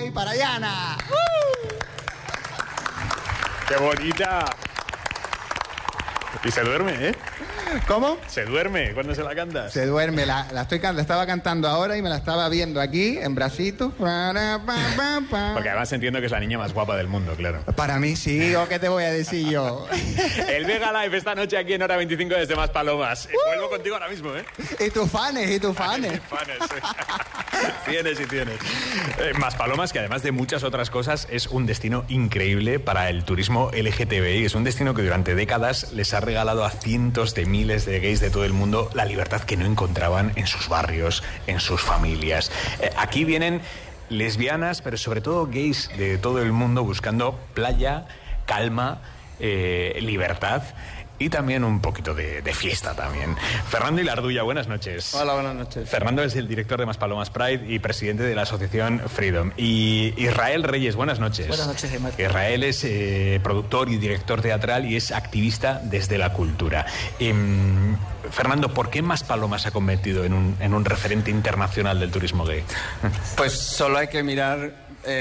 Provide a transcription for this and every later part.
y para Yana. ¡Qué bonita! Y se duerme, ¿eh? ¿Cómo? Se duerme cuando se la cantas. Se duerme, la estaba cantando ahora y me la estaba viendo aquí, en bracitos. Porque además entiendo que es la niña más guapa del mundo, claro. Para mí sí, ¿o qué te voy a decir yo? El Vega Live esta noche aquí en Hora 25 desde Maspalomas. Vuelvo contigo ahora mismo, ¿eh? Y tus fanes. Fanes, tienes y tienes. Maspalomas, que además de muchas otras cosas, es un destino increíble para el turismo LGTBI. Es un destino que durante décadas les ha regalado a cientos de miles de gays de todo el mundo la libertad que no encontraban en sus barrios, en sus familias. Aquí vienen lesbianas, pero sobre todo gays de todo el mundo buscando playa, calma, libertad y también un poquito de fiesta también. Fernando Ilarduya, buenas noches. Hola, buenas noches. Fernando es el director de Maspalomas Pride y presidente de la asociación Freedom. Y Israel Reyes, buenas noches. Buenas noches, Gemma. Israel es productor y director teatral y es activista desde la cultura. Fernando, ¿por qué Maspalomas se ha convertido en un referente internacional del turismo gay? Pues solo hay que mirar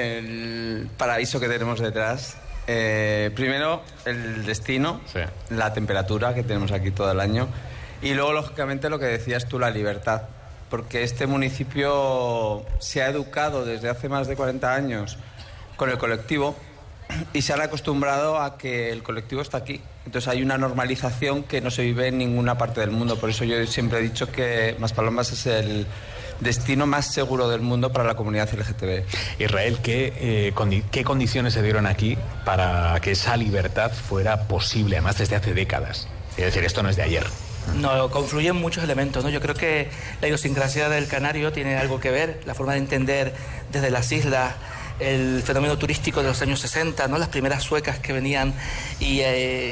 el paraíso que tenemos detrás. Primero, el destino, sí, la temperatura que tenemos aquí todo el año y luego, lógicamente, lo que decías tú, la libertad. Porque este municipio se ha educado desde hace más de 40 años con el colectivo y se han acostumbrado a que el colectivo está aquí. Entonces hay una normalización que no se vive en ninguna parte del mundo. Por eso yo siempre he dicho que Maspalomas es el destino más seguro del mundo para la comunidad LGTB. Israel, ¿qué condiciones se dieron aquí para que esa libertad fuera posible, además desde hace décadas? Es decir, esto no es de ayer. No, confluyen muchos elementos, ¿no? Yo creo que la idiosincrasia del canario tiene algo que ver, la forma de entender desde las islas el fenómeno turístico de los años 60, ¿no? Las primeras suecas que venían y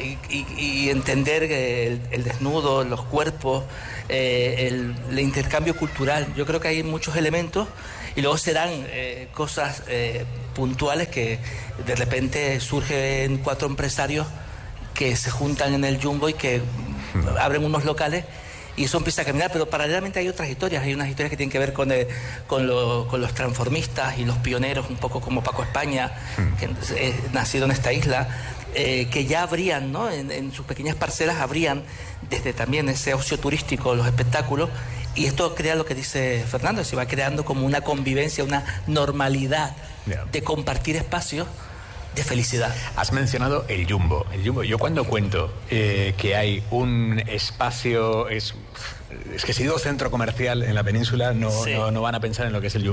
entender el desnudo, los cuerpos, el intercambio cultural. Yo creo que hay muchos elementos y luego se dan cosas puntuales que de repente surgen 4 empresarios que se juntan en el Jumbo y que abren unos locales y eso empieza a caminar, pero paralelamente hay otras historias. Hay unas historias que tienen que ver con los transformistas y los pioneros, un poco como Paco España, que nacido en esta isla, que ya abrían, ¿no? En sus pequeñas parcelas abrían desde también ese ocio turístico, los espectáculos, y esto crea lo que dice Fernando, se va creando como una convivencia, una normalidad de compartir espacios de felicidad. Has mencionado el Jumbo. Yo cuando cuento que hay un espacio, es que si digo centro comercial en la península no van a pensar en lo que es el Jumbo.